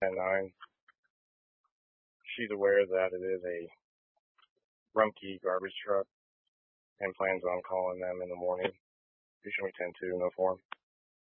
9. She's aware that it is a Rumpke garbage truck and plans on calling them in the morning. You show me 10-2, no form.